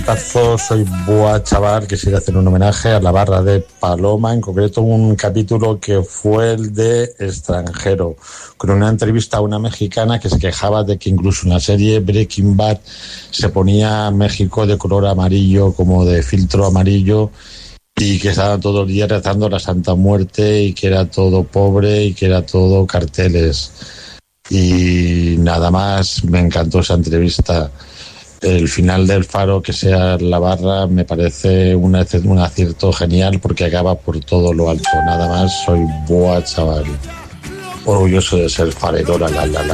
Soy Boa Chaval, quisiera hacer un homenaje a la barra de Paloma, en concreto un capítulo que fue el de Extranjero, con una entrevista a una mexicana que se quejaba de que incluso en la serie Breaking Bad se ponía México de color amarillo, como de filtro amarillo, y que estaban todo el día rezando la Santa Muerte y que era todo pobre y que era todo carteles. Y nada más, me encantó esa entrevista. El final del Faro, que sea la barra, me parece un acierto genial porque acaba por todo lo alto. Nada más, soy Boa Chaval. Orgulloso de ser farero, la.